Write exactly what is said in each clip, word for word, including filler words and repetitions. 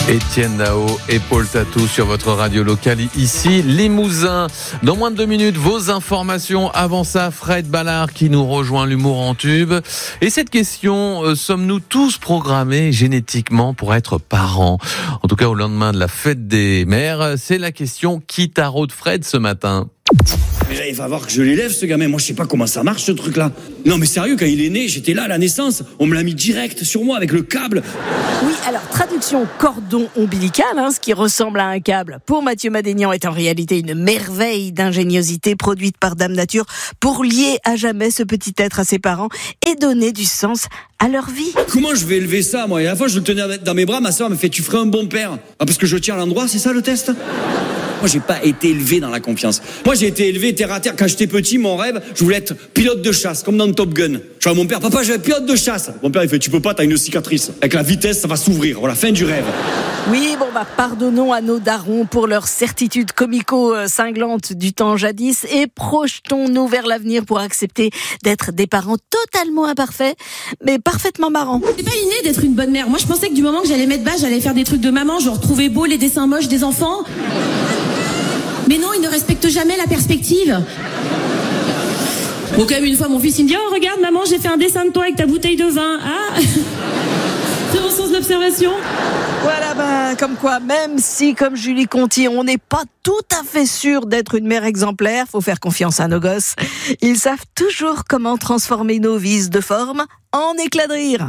Étienne Dao et Paul Tatou sur votre radio locale ici, Limousin. Dans moins de deux minutes, vos informations. Avant ça, Fred Ballard qui nous rejoint, l'humour en tube. Et cette question, euh, sommes-nous tous programmés génétiquement pour être parents ? En tout cas, au lendemain de la fête des mères, c'est la question qui taraude Fred ce matin. Mais là, il va voir que je l'élève, ce gamin. Moi, je sais pas comment ça marche, ce truc-là. Non, mais sérieux, quand il est né, j'étais là à la naissance. On me l'a mis direct sur moi avec le câble. Oui, alors, traduction cordon ombilical, hein, ce qui ressemble à un câble, pour Mathieu Madénian, est en réalité une merveille d'ingéniosité produite par Dame Nature pour lier à jamais ce petit être à ses parents et donner du sens à leur vie. Comment je vais élever ça, moi ? Et à la fois, je le tenais dans mes bras, ma soeur me fait « Tu ferais un bon père ». Ah, parce que je tiens à l'endroit, c'est ça le test ? Moi, j'ai pas été élevé dans la confiance. Moi, j'ai été élevé terre à terre. Quand j'étais petit, mon rêve, je voulais être pilote de chasse, comme dans Top Gun. Je vois mon père, papa, je vais être pilote de chasse. Mon père, il fait, tu peux pas, t'as une cicatrice. Avec la vitesse, ça va s'ouvrir. Voilà, fin du rêve. Oui, bon, bah, pardonnons à nos darons pour leur certitude comico-cinglante du temps jadis et projetons-nous vers l'avenir pour accepter d'être des parents totalement imparfaits, mais parfaitement marrants. C'est pas inné d'être une bonne mère. Moi, je pensais que du moment que j'allais mettre bas, j'allais faire des trucs de maman, genre trouver beau les dessins moches des enfants. Mais non, il ne respecte jamais la perspective. Bon, quand même, une fois, mon fils, il me dit « Oh, regarde, maman, j'ai fait un dessin de toi avec ta bouteille de vin. » Ah, c'est mon sens d'observation. Voilà, bah, comme quoi, même si, comme Julie Conti, on n'est pas tout à fait sûr d'être une mère exemplaire, faut faire confiance à nos gosses. Ils savent toujours comment transformer nos vices de forme en éclat de rire.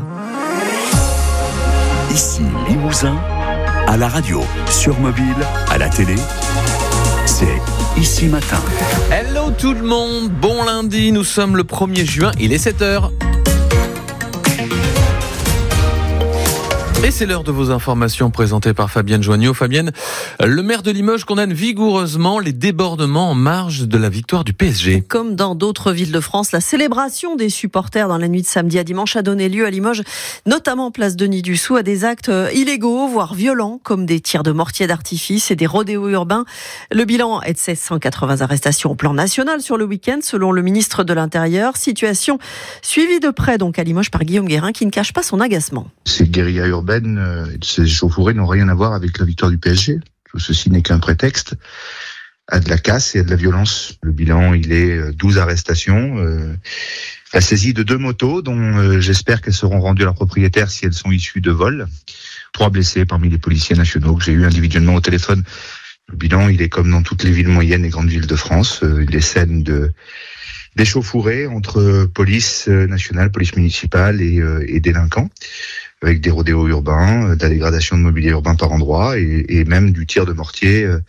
Ici, Limousin, à la radio, sur mobile, à la télé. C'est Ici Matin. Hello tout le monde, bon lundi, nous sommes le premier juin, il est sept heures. Et c'est l'heure de vos informations présentées par Fabienne Joigneau. Fabienne, le maire de Limoges condamne vigoureusement les débordements en marge de la victoire du P S G. Comme dans d'autres villes de France, la célébration des supporters dans la nuit de samedi à dimanche a donné lieu à Limoges, notamment place Denis-Dussault, à des actes illégaux, voire violents, comme des tirs de mortier d'artifice et des rodéos urbains. Le bilan est de sept cent quatre-vingts arrestations au plan national sur le week-end, selon le ministre de l'Intérieur. Situation suivie de près donc à Limoges par Guillaume Guérin, qui ne cache pas son agacement. Ces guérillas urbaines et ces échauffourées n'ont rien à voir avec la victoire du P S G. Tout ceci n'est qu'un prétexte à de la casse et à de la violence. Le bilan, il est douze arrestations, euh, la saisie de deux motos dont euh, j'espère qu'elles seront rendues à leurs propriétaires si elles sont issues de vols. Trois blessés parmi les policiers nationaux que j'ai eu individuellement au téléphone. Le bilan, il est comme dans toutes les villes moyennes et grandes villes de France. Euh, des scènes de d'échauffourées entre police nationale, police municipale et, euh, et délinquants, avec des rodéos urbains, de la dégradation de mobilier urbain par endroits et, et même du tir de mortier euh,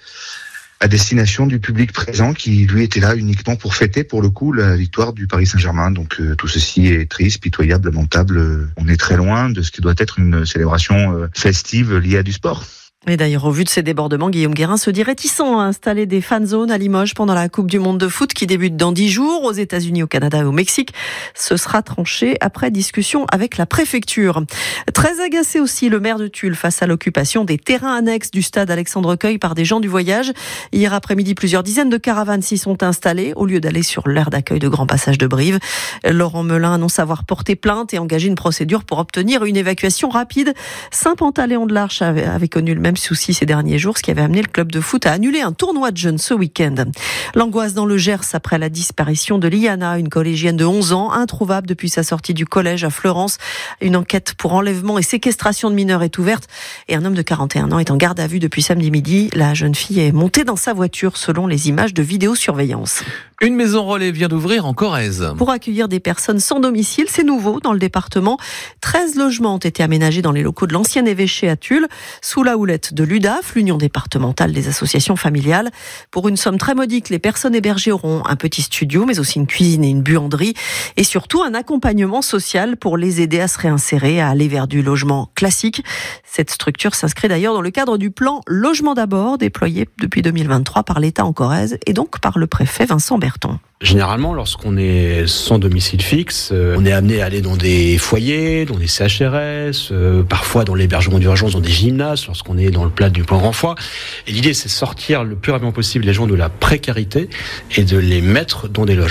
à destination du public présent qui, lui, était là uniquement pour fêter, pour le coup, la victoire du Paris Saint-Germain. Donc euh, tout ceci est triste, pitoyable, lamentable. On est très loin de ce qui doit être une célébration euh, festive liée à du sport. Et d'ailleurs, au vu de ces débordements, Guillaume Guérin se dit réticent à installer des fan zones à Limoges pendant la Coupe du Monde de foot qui débute dans dix jours aux États-Unis, au Canada et au Mexique. Ce sera tranché après discussion avec la préfecture. Très agacé aussi, le maire de Tulle face à l'occupation des terrains annexes du stade Alexandre Cueil par des gens du voyage. Hier après-midi, plusieurs dizaines de caravanes s'y sont installées au lieu d'aller sur l'aire d'accueil de Grand Passage de Brive. Laurent Melin annonce avoir porté plainte et engagé une procédure pour obtenir une évacuation rapide. Saint-Pantaléon de l'Arche avait, avait connu le même souci ces derniers jours, ce qui avait amené le club de foot à annuler un tournoi de jeunes ce week-end. L'angoisse dans le Gers après la disparition de Liana, une collégienne de onze ans, introuvable depuis sa sortie du collège à Fleurance. Une enquête pour enlèvement et séquestration de mineurs est ouverte et un homme de quarante et un ans est en garde à vue depuis samedi midi. La jeune fille est montée dans sa voiture selon les images de vidéosurveillance. Une maison relais vient d'ouvrir en Corrèze. Pour accueillir des personnes sans domicile, c'est nouveau dans le département. treize logements ont été aménagés dans les locaux de l'ancien évêché à Tulle, sous la houlette de l'U D A F, l'Union départementale des associations familiales. Pour une somme très modique, les personnes hébergées auront un petit studio, mais aussi une cuisine et une buanderie, et surtout un accompagnement social pour les aider à se réinsérer, à aller vers du logement classique. Cette structure s'inscrit d'ailleurs dans le cadre du plan Logement d'abord, déployé depuis deux mille vingt-trois par l'État en Corrèze et donc par le préfet Vincent Berton. Généralement, lorsqu'on est sans domicile fixe, euh, on est amené à aller dans des foyers, dans des C H R S, euh, parfois dans l'hébergement d'urgence, dans des gymnases, lorsqu'on est dans le plat du plan renfort. Et l'idée, c'est de sortir le plus rapidement possible les gens de la précarité et de les mettre dans des logements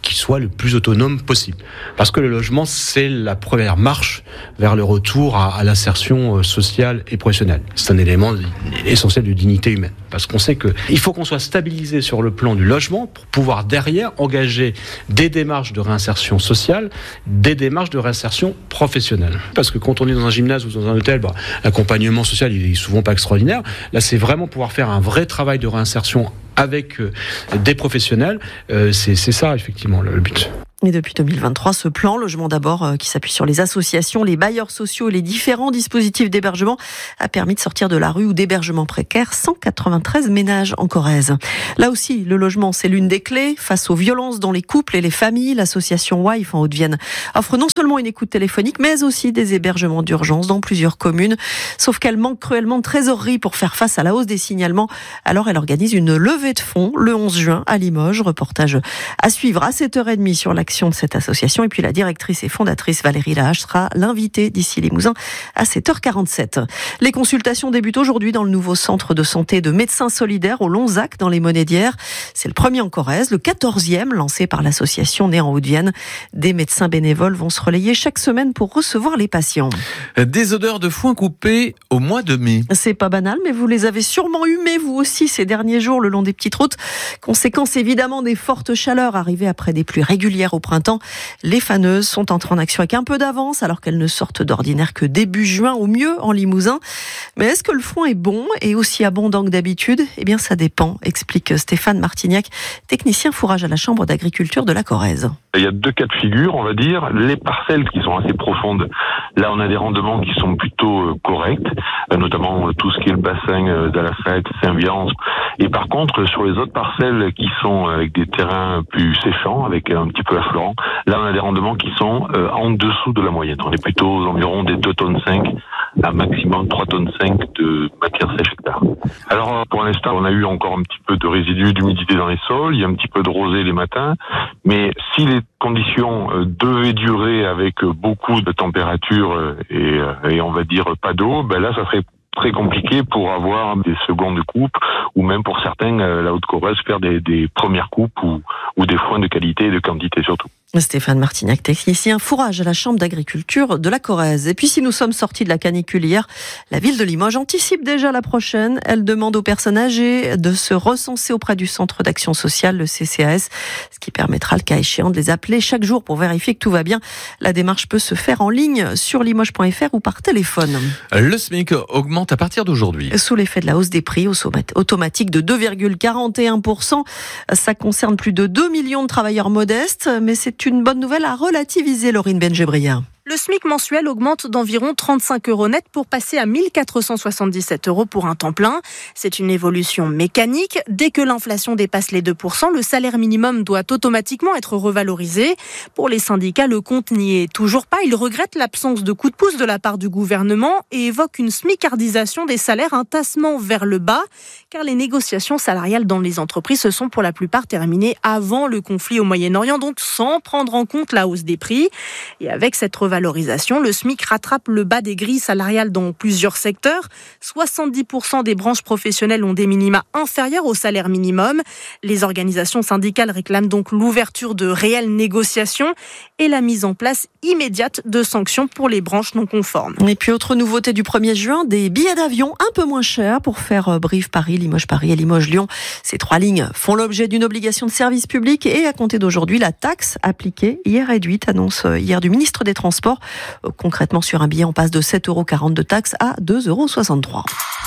qui soit le plus autonome possible. Parce que le logement, c'est la première marche vers le retour à, à l'insertion sociale et professionnelle. C'est un élément essentiel de dignité humaine. Parce qu'on sait qu'il faut qu'on soit stabilisé sur le plan du logement pour pouvoir derrière engager des démarches de réinsertion sociale, des démarches de réinsertion professionnelle. Parce que quand on est dans un gymnase ou dans un hôtel, bah, l'accompagnement social il est souvent pas extraordinaire. Là, c'est vraiment pouvoir faire un vrai travail de réinsertion avec euh, des professionnels. Euh, c'est, c'est ça, effectivement, le, le but. Et depuis deux mille vingt-trois, ce plan Logement d'abord, euh, qui s'appuie sur les associations, les bailleurs sociaux et les différents dispositifs d'hébergement, a permis de sortir de la rue ou d'hébergement précaire cent quatre-vingt-treize ménages en Corrèze. Là aussi, le logement, c'est l'une des clés. Face aux violences dans les couples et les familles, l'association WIFE en Haute-Vienne offre non seulement une écoute téléphonique, mais aussi des hébergements d'urgence dans plusieurs communes. Sauf qu'elle manque cruellement de trésorerie pour faire face à la hausse des signalements. Alors elle organise une levée de fonds le onze juin à Limoges. Reportage à suivre à sept heures trente sur la de cette association. Et puis la directrice et fondatrice Valérie Lahache sera l'invitée d'ici Limousin à sept heures quarante-sept. Les consultations débutent aujourd'hui dans le nouveau centre de santé de médecins solidaires au Lonzac dans les Monédières. C'est le premier en Corrèze, le quatorzième lancé par l'association née en Haute-Vienne. Des médecins bénévoles vont se relayer chaque semaine pour recevoir les patients. Des odeurs de foin coupé au mois de mai. C'est pas banal, mais vous les avez sûrement humées vous aussi ces derniers jours le long des petites routes. Conséquence évidemment des fortes chaleurs arrivées après des pluies régulières au printemps. Les faneuses sont entrées en action avec un peu d'avance alors qu'elles ne sortent d'ordinaire que début juin au mieux en Limousin. Mais est-ce que le foin est bon et aussi abondant que d'habitude ? Eh bien ça dépend, explique Stéphane Martignac, technicien fourrage à la Chambre d'agriculture de la Corrèze. Il y a deux cas de figure, on va dire. Les parcelles qui sont assez profondes, là on a des rendements qui sont plutôt corrects, notamment tout ce qui est le bassin d'Alafette, Saint-Viance. Et par contre, sur les autres parcelles qui sont avec des terrains plus séchants, avec un petit peu affleurant, là on a des rendements qui sont euh, en dessous de la moyenne. On est plutôt aux environs des deux tonnes cinq à maximum trois tonnes cinq de matière sèche hectare. Alors pour l'instant, on a eu encore un petit peu de résidus d'humidité dans les sols, il y a un petit peu de rosée les matins, mais si les conditions euh, devaient durer avec beaucoup de température et, et on va dire pas d'eau, ben là ça serait très compliqué pour avoir des secondes coupes ou même pour certains, euh, la Haute-Corrèze, faire des, des premières coupes ou, ou des foins de qualité et de quantité surtout. Stéphane Martignac, technicien fourrage à la Chambre d'agriculture de la Corrèze. Et puis si nous sommes sortis de la canicule hier, la ville de Limoges anticipe déjà la prochaine. Elle demande aux personnes âgées de se recenser auprès du centre d'action sociale, le C C A S, ce qui permettra le cas échéant de les appeler chaque jour pour vérifier que tout va bien. La démarche peut se faire en ligne sur limoges point f r ou par téléphone. Le SMIC augmente à partir d'aujourd'hui. Sous l'effet de la hausse des prix automatique de deux virgule quarante et un pour cent, ça concerne plus de deux millions de travailleurs modestes, mais c'est une bonne nouvelle à relativiser, Laurine Benjebria. Le SMIC mensuel augmente d'environ trente-cinq euros net pour passer à mille quatre cent soixante-dix-sept euros pour un temps plein. C'est une évolution mécanique. Dès que l'inflation dépasse les deux pour cent, le salaire minimum doit automatiquement être revalorisé. Pour les syndicats, le compte n'y est toujours pas. Ils regrettent l'absence de coup de pouce de la part du gouvernement et évoquent une smicardisation des salaires, un tassement vers le bas, car les négociations salariales dans les entreprises se sont pour la plupart terminées avant le conflit au Moyen-Orient, donc sans prendre en compte la hausse des prix. Et avec cette revalorisation, le SMIC rattrape le bas des grilles salariales dans plusieurs secteurs. soixante-dix pour cent des branches professionnelles ont des minima inférieurs au salaire minimum. Les organisations syndicales réclament donc l'ouverture de réelles négociations et la mise en place immédiate de sanctions pour les branches non conformes. Et puis autre nouveauté du premier juin, des billets d'avion un peu moins chers pour faire Brive-Paris, Limoges-Paris et Limoges-Lyon. Ces trois lignes font l'objet d'une obligation de service public et à compter d'aujourd'hui, la taxe appliquée y est réduite, annonce hier du ministre des Transports. Concrètement, sur un billet, on passe de sept euros quarante de taxe à deux euros soixante-trois.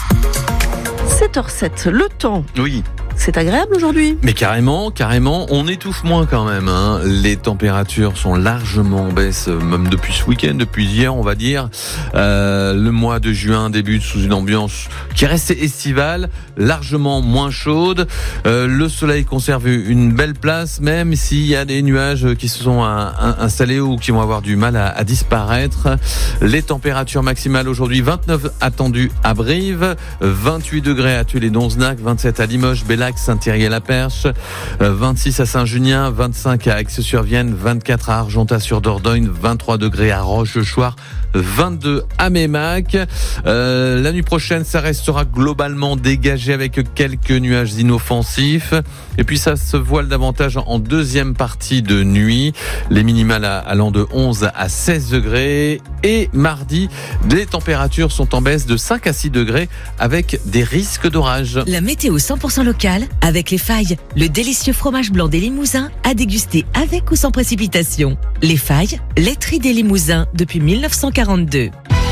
sept heures sept, le temps. Oui. C'est agréable aujourd'hui. Mais carrément, carrément, on étouffe moins quand même. Hein. Les températures sont largement en baisse, même depuis ce week-end, depuis hier, on va dire. Euh, le mois de juin débute sous une ambiance qui reste estivale, largement moins chaude. Euh, le soleil conserve une belle place, même s'il y a des nuages qui se sont un, un, installés ou qui vont avoir du mal à, à disparaître. Les températures maximales aujourd'hui, vingt-neuf attendues à Brive, vingt-huit degrés à Tulle et Donzenac, vingt-sept à Limoges, Bellach, Bellac, Saint-Thierry-la-Perche, vingt-six à Saint-Junien, vingt-cinq à Aix-sur-Vienne, vingt-quatre à Argentat-sur-Dordogne, vingt-trois degrés à Rochechouart, vingt-deux à Mémac. Euh, la nuit prochaine, ça restera globalement dégagé avec quelques nuages inoffensifs. Et puis ça se voile davantage en deuxième partie de nuit. Les minimales allant de onze à seize degrés. Et mardi, les températures sont en baisse de cinq à six degrés avec des risques d'orage. La météo cent pour cent locale avec Les Failles, le délicieux fromage blanc des Limousins à déguster avec ou sans précipitation. Les Failles, laiterie des Limousins depuis dix-neuf cent quarante-deux.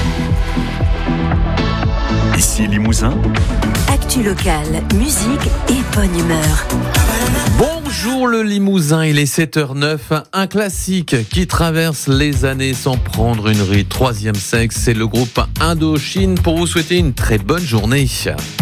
Ici Limousin. Actu locale, musique et bonne humeur. Bonjour le Limousin, il est sept heures neuf. Un classique qui traverse les années sans prendre une ride. Troisième sexe, c'est le groupe Indochine pour vous souhaiter une très bonne journée.